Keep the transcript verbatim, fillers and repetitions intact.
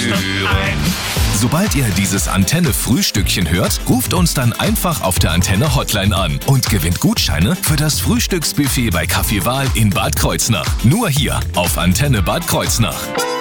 Thüringen. Sobald ihr dieses Antenne-Frühstückchen hört, ruft uns dann einfach auf der Antenne-Hotline an und gewinnt Gutscheine für das Frühstücksbuffet bei Kaffee Wahl in Bad Kreuznach. Nur hier auf Antenne Bad Kreuznach.